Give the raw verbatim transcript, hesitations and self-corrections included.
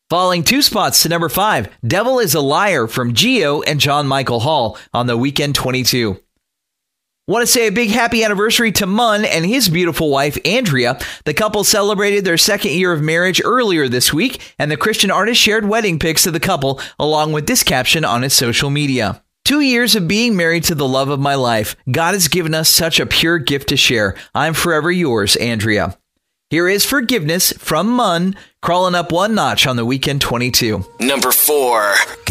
Falling two spots to number five, Devil is a Liar from Geo and John Michael Hall on the Weekend twenty-two. Want to say a big happy anniversary to Munn and his beautiful wife, Andrea. The couple celebrated their second year of marriage earlier this week, and the Christian artist shared wedding pics of the couple along with this caption on his social media. Two years of being married to the love of my life. God has given us such a pure gift to share. I'm forever yours, Andrea. Here is Forgiveness from Munn, crawling up one notch on the Weekend twenty-two. Number four.